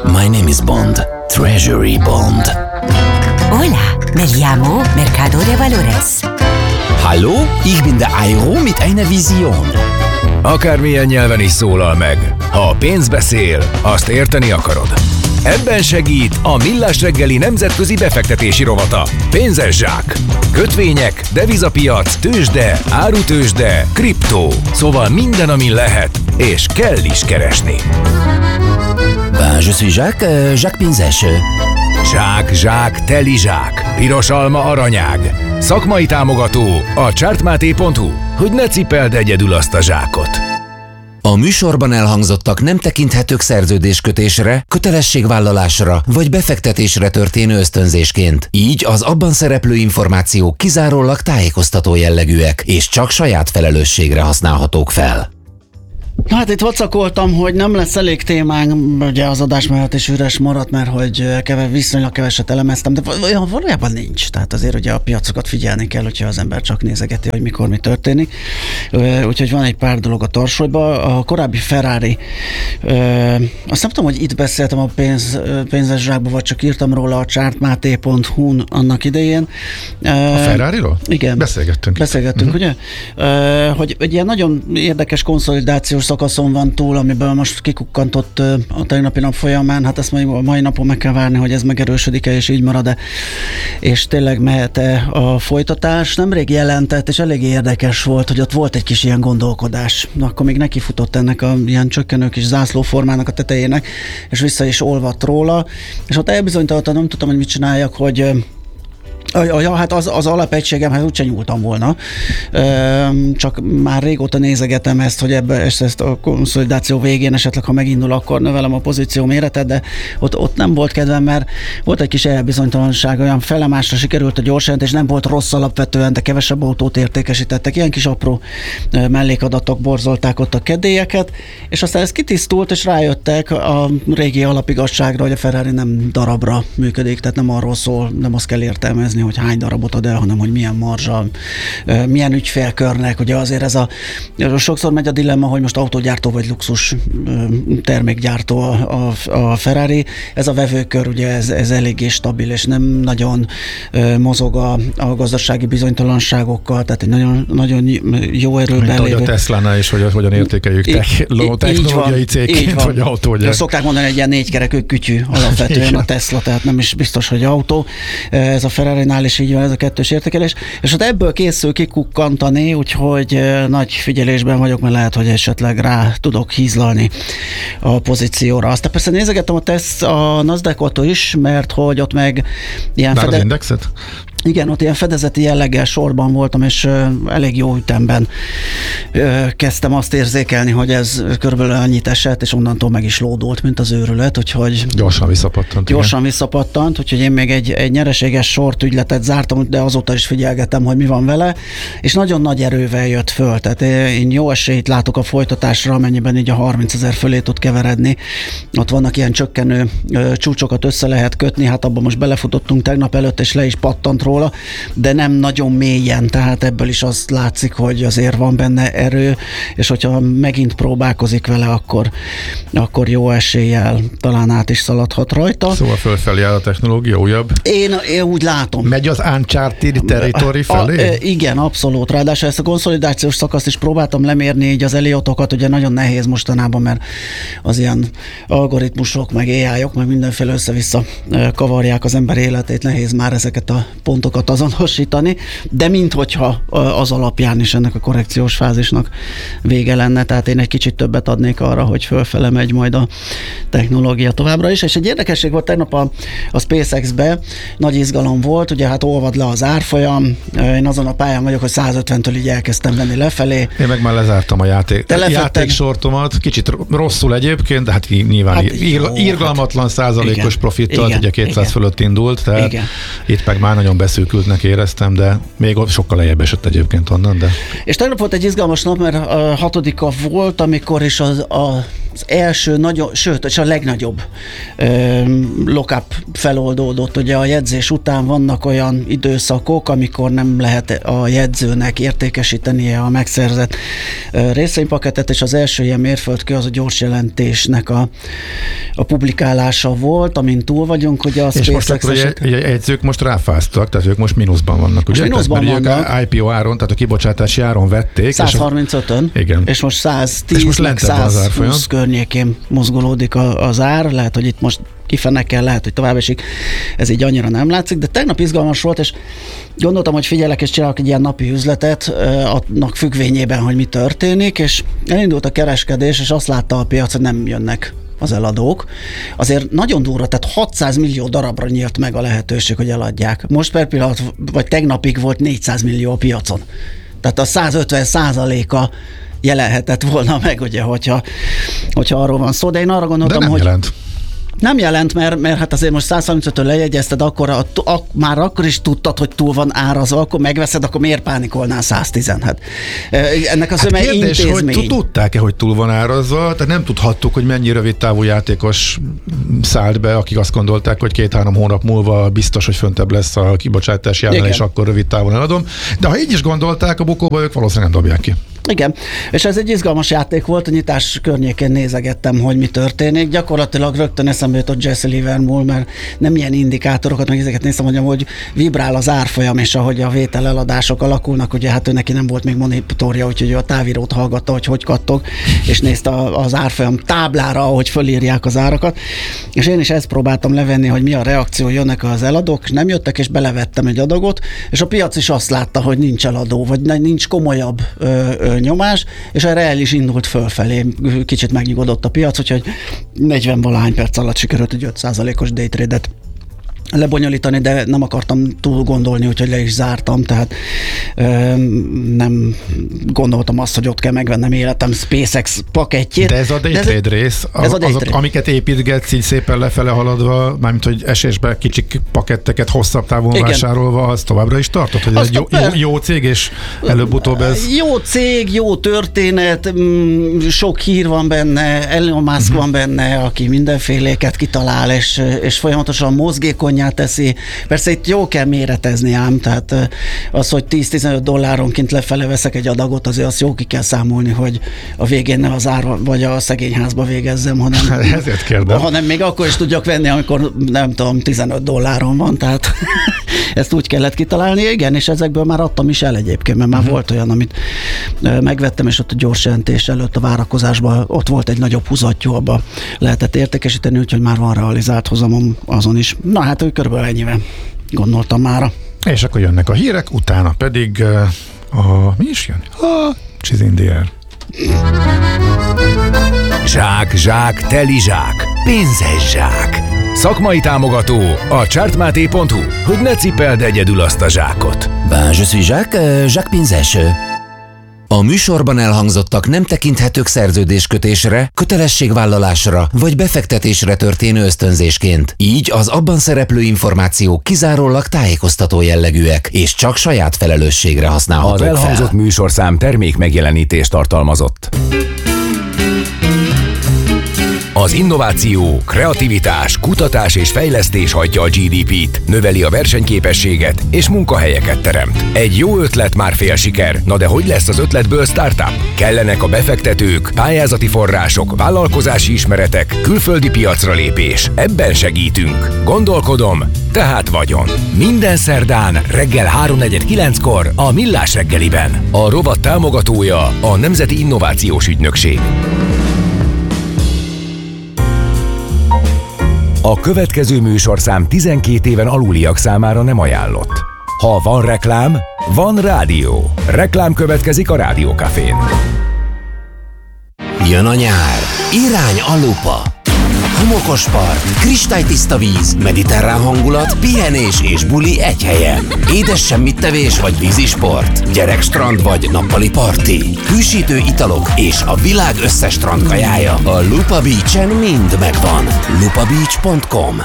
My name is Bond. Treasury Bond. Hola, me llamo Mercado de Valores. Hallo, ich bin der Euro mit einer Vision. Akármilyen nyelven is szólal meg, ha a pénz beszél, azt érteni akarod. Ebben segít a Millás reggeli nemzetközi befektetési rovata. Pénzes zsák, kötvények, devizapiac, tőzsde, árutőzsde, kriptó. Szóval minden, amin lehet és kell is keresni. Je suis Jacques Pénzes. Zsák, teli zsák, piros alma aranyág. Szakmai támogató a chartmate.hu, hogy ne cipeld egyedül azt a zsákot. A műsorban elhangzottak nem tekinthetők szerződéskötésre, kötelességvállalásra vagy befektetésre történő ösztönzésként. Így az abban szereplő információk kizárólag tájékoztató jellegűek, és csak saját felelősségre használhatók fel. Hát itt vacakoltam, hogy nem lesz elég témánk, ugye az adás mellett is üres maradt, mert hogy viszonylag keveset elemeztem, de valójában nincs. Tehát azért ugye a piacokat figyelni kell, hogyha az ember csak nézegeti, hogy mikor mi történik. Úgyhogy van egy pár dolog a tarsolyban. A korábbi Ferrari, azt nem tudom, hogy itt beszéltem a pénzes zsákban, vagy csak írtam róla a chartmate.hu-n annak idején. A Ferrariról? Igen. Beszélgettünk, ugye? Hogy egy ilyen nagyon érdekes konszolidációs szakaszon van túl, amiből most kikukkantott a tegnapi nap folyamán, hát ezt a mai napon meg kell várni, hogy ez megerősödik-e, és így marad-e, és tényleg mehet-e a folytatás. Nemrég jelentett, és elég érdekes volt, hogy ott volt egy kis ilyen gondolkodás. Akkor még nekifutott ennek a ilyen csökkenő kis zászlóformának a tetejének, és vissza is olvadt róla, és ott elbizonytaltan nem tudtam, hogy mit csináljak, hogy hát az alapegységem, hát úgyse nyúltam volna. Csak már régóta nézegetem ezt, hogy ezt a konszolidáció végén esetleg, ha megindul, akkor növelem a pozíció méretet, de ott nem volt kedvem, mert volt egy kis elbizonytalanság, olyan felemásra sikerült a gyors jelentés, nem volt rossz alapvetően, de kevesebb autót értékesítettek. Ilyen kis apró mellékadatok borzolták ott a kedélyeket, és aztán ez kitisztult, és rájöttek a régi alapigazságra, hogy a Ferrari nem darabra működik, tehát nem arról szól, nem azt kell értelmezni, hogy hány darabot ad el, hanem hogy milyen marzsa, milyen ügyfélkörnek. Ugye azért sokszor megy a dilemma, hogy most autógyártó vagy luxus termékgyártó a Ferrari. Ez a vevőkör, ugye ez eléggé stabil, és nem nagyon mozog a gazdasági bizonytalanságokkal, tehát egy nagyon, nagyon jó erőben lévő. Mint ahogy a Teslánál is, hogy hogyan értékeljük technológiai cégként, vagy autógyár. Szokták mondani, hogy ilyen négykerekű kütyű alapvetően a Tesla, tehát nem is biztos, hogy autó. Ez a Ferrari-nál is így van, ez a kettős értékelés. És hát ebből készül kikukkantani, úgyhogy nagy figyelésben vagyok, mert lehet, hogy esetleg rá tudok hízlalni a pozícióra. Aztán persze nézegettem a Nasdaqot is, mert hogy ott meg ilyen az indexet? Igen, ott ilyen fedezeti jelleggel sorban voltam, és elég jó ütemben kezdtem azt érzékelni, hogy ez körülbelül annyit esett, és onnantól meg is lódult, mint az őrület, úgyhogy... Gyorsan visszapattant, úgyhogy én még egy nyereséges sort ügyletet zártam, de azóta is figyelgetem, hogy mi van vele, és nagyon nagy erővel jött föl, tehát én jó esélyt látok a folytatásra, amennyiben így a 30 000 fölé tud keveredni. Ott vannak ilyen csökkenő csúcsokat össze lehet kötni, hát abban most belefutottunk tegnap előtt, és le is pattant róla, de nem nagyon mélyen, tehát ebből is azt látszik, hogy azért van benne erő, és hogyha megint próbálkozik vele, akkor jó eséllyel talán át is szaladhat rajta. Szóval fölfelé áll a technológia újabb? Én úgy látom. Megy az Uncharted territory felé? Igen, abszolút. Ráadásul ezt a konszolidációs szakaszt is próbáltam lemérni, így az Eliotokat, ugye nagyon nehéz mostanában, mert az ilyen algoritmusok, meg AI-ok, meg mindenféle össze-vissza kavarják az ember életét, nehéz már ezeket a pontokat azonosítani, de minthogyha az alapján is ennek a korrekciós fázisnak vége lenne, tehát én egy kicsit többet adnék arra, hogy fölfele megy majd a technológia továbbra is, és egy érdekesség volt tegnap a SpaceX-be, nagy izgalom volt, ugye hát olvad le az árfolyam, én azon a pályán vagyok, hogy 150-től így elkezdtem venni lefelé. Én meg már lezártam a játéksortomat, kicsit rosszul egyébként, de hát nyilván irgalmatlan százalékos profittal, ugye 200 fölött indult, tehát itt meg már nagyon beszűkültnek éreztem, de még sokkal lejjebb esett egyébként onnan. De... És tegnap volt egy izgalmas nap, mert 6-a volt, amikor is első sőt, és a legnagyobb lock-up feloldódott. Ugye a jegyzés után vannak olyan időszakok, amikor nem lehet a jegyzőnek értékesítenie a megszerzett részvénypaketet, és az első ilyen mérföldkő az a gyors jelentésnek a publikálása volt, amin túl vagyunk, ugye a és most akkor a jegyzők most ráfáztak, tehát ők most mínuszban vannak, ugye? Most mínuszban vannak. IPO áron, tehát a kibocsátási áron vették. 135-ön, és most 110, és most meg 120 környékén mozgolódik az ár, lehet, hogy itt most kifene kell, lehet, hogy tovább esik, ez így annyira nem látszik, de tegnap izgalmas volt, és gondoltam, hogy figyelek és csinálok egy ilyen napi üzletet annak függvényében, hogy mi történik, és elindult a kereskedés, és azt látta a piac, hogy nem jönnek az eladók. Azért nagyon durva, tehát 600 millió darabra nyílt meg a lehetőség, hogy eladják. Most per pillanat, vagy tegnapig volt 400 millió a piacon. Tehát a 150%-a jelenhetett volna meg, ugye, hogyha arról van szó, de én arra gondoltam, de nem hogy... jelent. Nem jelent, mert hát azért most 135-től lejegyezted, akkor már akkor is tudtad, hogy túl van árazva, akkor megveszed, akkor miért pánikolnál 110-en? Hát, ennek az kérdés, intézmény. Hogy tudták-e, hogy túl van árazva, tehát nem tudhattuk, hogy mennyi rövid távú játékos szállt be, akik azt gondolták, hogy 2-3 hónap múlva biztos, hogy föntebb lesz a kibocsátási áron, és akkor rövid távon eladom. De ha így is gondolták a bukóba, ők valószínűleg nem dobják ki. Igen, és ez egy izgalmas játék volt, a nyitás környékén nézegettem, hogy mi történik. Gyakorlatilag rögtön eszembe jutott Jesse Livermore, mert nem ilyen indikátorokat, meg ezeket néztem, hogy vibrál az árfolyam, és ahogy a vételeladások alakulnak, ugye hát ő neki nem volt még monitorja, úgyhogy a távírót hallgatta, hogy kattog, és nézte az árfolyam táblára, ahogy fölírják az árakat. És én is ezt próbáltam levenni, hogy mi a reakció, jönnek az eladók, nem jöttek, és belevettem egy adagot, és a piac is azt látta, hogy nincs eladó, vagy nincs komolyabb nyomás, és erre el is indult fölfelé. Kicsit megnyugodott a piac, úgyhogy 40-valahány perc alatt sikerült egy 5%-os daytrade-et lebonyolítani, de nem akartam túl gondolni, úgyhogy le is zártam, tehát nem gondoltam azt, hogy ott kell megvennem életem SpaceX pakettjét. De ez a daytrade rész, azok, amiket építgetsz így szépen lefele haladva, mármint, hogy esésbe kicsik paketteket hosszabb távon vásárolva, az továbbra is tartott, hogy ez egy jó cég, és előbb-utóbb ez... Jó cég, jó történet, sok hír van benne, Elon Musk van benne, aki mindenféléket kitalál, és folyamatosan mozgékony teszi. Persze itt jól kell méretezni ám, tehát az, hogy $10-15 lefele veszek egy adagot, azért azt jó ki kell számolni, hogy a végén nem az ár vagy a szegényházba végezzem, hanem még akkor is tudjak venni, amikor nem tudom, $15 van, tehát ezt úgy kellett kitalálni, igen, és ezekből már adtam is el egyébként, mert már volt olyan, amit megvettem, és ott a gyors jelentés előtt a várakozásban ott volt egy nagyobb húzattyú, abba lehetett értékesíteni, úgyhogy már van realizált hozamom azon is. Na hát, körülbelül ennyivel gondoltam mára. És akkor jönnek a hírek, utána pedig mi is jön? She's in the air. Zsák, teli zsák, pénzes zsák. Szakmai támogató a chartmate.hu, hogy ne cipeld egyedül azt a zsákot. Ben, je suis Jacques Pénzes. A műsorban elhangzottak nem tekinthetők szerződéskötésre, kötelességvállalásra vagy befektetésre történő ösztönzésként. Így az abban szereplő információk kizárólag tájékoztató jellegűek, és csak saját felelősségre használhatók fel. Az elhangzott műsorszám termék megjelenítést tartalmazott. Az innováció, kreativitás, kutatás és fejlesztés hajtja a GDP-t, növeli a versenyképességet és munkahelyeket teremt. Egy jó ötlet már fél siker, na de hogy lesz az ötletből startup? Kellenek a befektetők, pályázati források, vállalkozási ismeretek, külföldi piacra lépés. Ebben segítünk. Gondolkodom, tehát vagyon. Minden szerdán reggel 3:49-kor a Millás reggeliben. A rovat támogatója a Nemzeti Innovációs Ügynökség. A következő műsorszám 12 éven aluliak számára nem ajánlott. Ha van reklám, van rádió. Reklám következik a Rádió Cafén. Jön a nyár. Irány a lupa. Homokos part, kristálytiszta víz, mediterrán hangulat, pihenés és buli egy helyen. Édes semmittevés vagy vízisport, gyerekstrand vagy nappali parti, hűsítő italok és a világ összes strandkajája. A Lupa Beach-en mind megvan. lupabeach.com.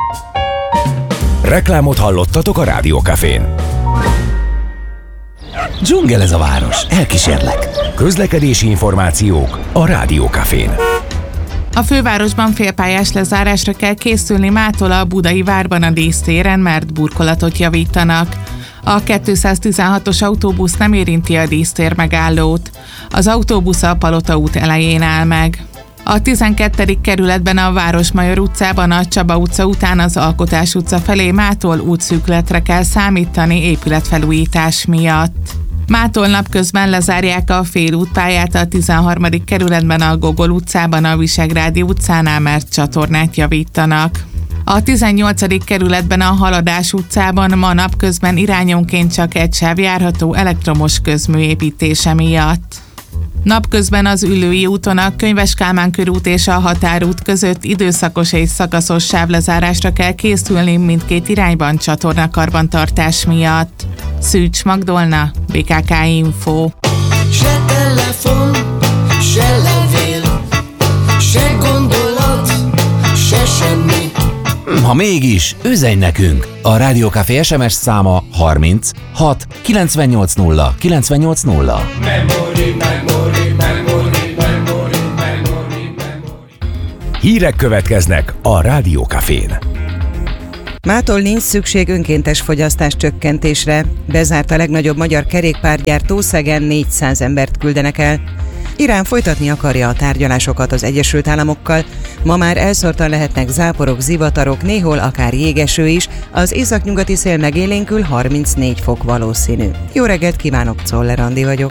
Reklámot hallottatok a Rádió Cafén. Dzsungel ez a város, elkísérlek. Közlekedési információk a Rádiókafén. A fővárosban félpályás lezárásra kell készülni mától a Budai Várban a dísztéren, mert burkolatot javítanak. A 216-os autóbusz nem érinti a dísztér megállót. Az autóbusz a Palota út elején áll meg. A 12. kerületben a Városmajor utcában a Csaba utca után az Alkotás utca felé mától útszűkületre kell számítani épületfelújítás miatt. Mától napközben lezárják a félútpályát a 13. kerületben a Gogol utcában a Visegrádi utcánál, mert csatornát javítanak. A 18. kerületben a Haladás utcában ma napközben irányonként csak egy sáv járható elektromos közmű építése miatt. Napközben az Üllői úton a Könyves Kálmán körút és a Határút között időszakos és szakaszos sávlezárásra kell készülni mindkét irányban csatornakarbantartás miatt. Szűcs Magdolna, BKK Info. Se telefon, se levél, se gondolat, se semmi. Ha mégis, üzenj nekünk! A Rádiókafé SMS száma 30 6 980 980. Hírek következnek a Rádiókafén. Mától nincs szükség önkéntes fogyasztás csökkentésre. Bezárt a legnagyobb magyar kerékpárgyár, Tószegen 400 embert küldenek el. Irán folytatni akarja a tárgyalásokat az Egyesült Államokkal. Ma már elszórtan lehetnek záporok, zivatarok, néhol akár jégeső is. Az északnyugati szél megélénkül, 34 fok valószínű. Jó reggelt kívánok, Czoller Andi vagyok.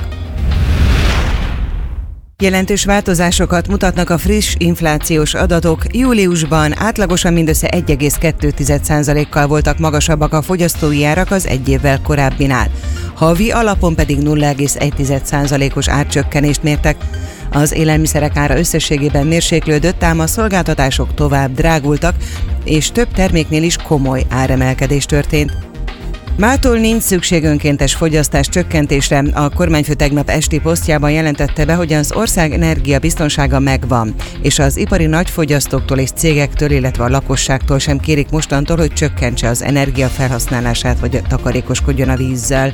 Jelentős változásokat mutatnak a friss inflációs adatok. Júliusban átlagosan mindössze 1,2%-kal voltak magasabbak a fogyasztói árak az egy évvel korábbinál. Havi alapon pedig 0,1%-os árcsökkenést mértek. Az élelmiszerek ára összességében mérséklődött, ám a szolgáltatások tovább drágultak, és több terméknél is komoly áremelkedés történt. Mától nincs szükség önkéntes fogyasztás csökkentésre. A kormányfő tegnap esti posztjában jelentette be, hogy az ország energiabiztonsága megvan, és az ipari nagyfogyasztóktól és cégektől, illetve a lakosságtól sem kérik mostantól, hogy csökkentse az energia felhasználását vagy takarékoskodjon a vízzel.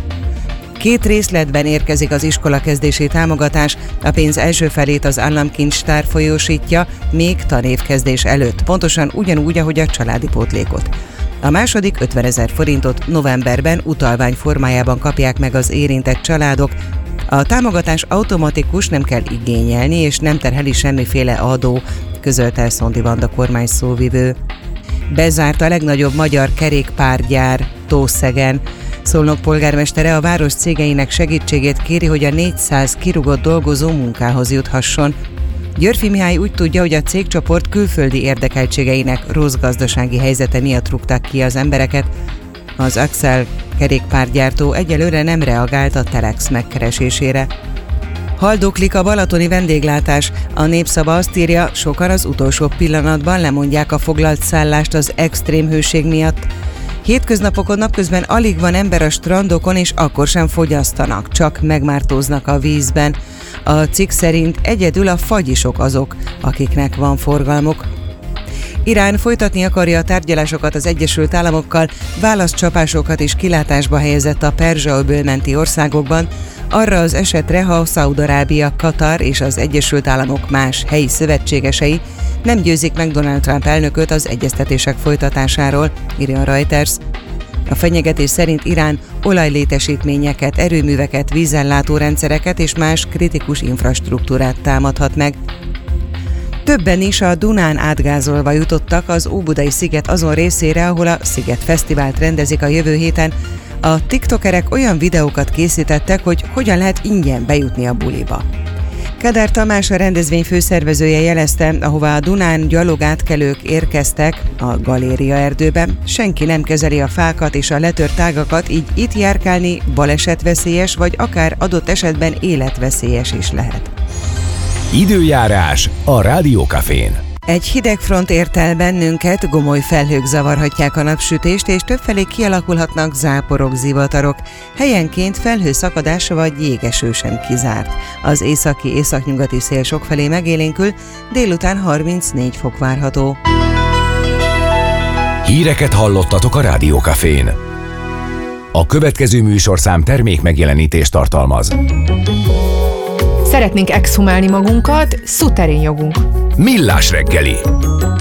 2 részletben érkezik az iskolakezdési támogatás, a pénz első felét az államkincstár folyósítja, még tanévkezdés előtt, pontosan ugyanúgy, ahogy a családi pótlékot. A második 50 000 forintot novemberben utalvány formájában kapják meg az érintett családok. A támogatás automatikus, nem kell igényelni, és nem terheli semmiféle adó, közölte Szondi Vanda kormány szóvivő. Bezárt a legnagyobb magyar kerékpárgyár, Tószegen. Szolnok polgármestere a város cégeinek segítségét kéri, hogy a 400 kirúgott dolgozó munkához juthasson. Györfi Mihály úgy tudja, hogy a cégcsoport külföldi érdekeltségeinek rossz gazdasági helyzete miatt rúgták ki az embereket. Az Axel kerékpárgyártó egyelőre nem reagált a Telex megkeresésére. Haldoklik a balatoni vendéglátás. A Népszava azt írja, sokan az utolsó pillanatban lemondják a foglalt szállást az extrém hőség miatt. Hétköznapokon napközben alig van ember a strandokon, és akkor sem fogyasztanak, csak megmártóznak a vízben. A cikk szerint egyedül a fagyisok azok, akiknek van forgalmuk. Irán folytatni akarja a tárgyalásokat az Egyesült Államokkal, válaszcsapásokat is kilátásba helyezett a Perzsa-öböl menti országokban, arra az esetre, ha Szaúd-Arábia, Katar és az Egyesült Államok más helyi szövetségesei nem győzik meg Donald Trump elnököt az egyeztetések folytatásáról, írja a Reuters. A fenyegetés szerint Irán olajlétesítményeket, erőműveket, vízellátórendszereket és más kritikus infrastruktúrát támadhat meg. Többen is a Dunán átgázolva jutottak az Óbudai sziget azon részére, ahol a Sziget Fesztivált rendezik a jövő héten. A tiktokerek olyan videókat készítettek, hogy hogyan lehet ingyen bejutni a buliba. Kádár Tamás, a rendezvény főszervezője jelezte, ahová a Dunán gyalogátkelők érkeztek, a Galéria erdőbe, senki nem kezeli a fákat és a letört ágakat, így itt járkálni balesetveszélyes, vagy akár adott esetben életveszélyes is lehet. Időjárás a Rádiókafén. Egy hideg front ért el bennünket, gomoly felhők zavarhatják a napsütést, és többfelé kialakulhatnak záporok, zivatarok. Helyenként felhőszakadás vagy jégeső sem kizárt. Az északi-északnyugati szél sokfelé megélénkül, délután 34 fok várható. Híreket hallottatok a Rádiókafén. A következő műsorszám termék megjelenítést tartalmaz. Szeretnénk exhumálni magunkat, szuterén jogunk. Millás reggeli.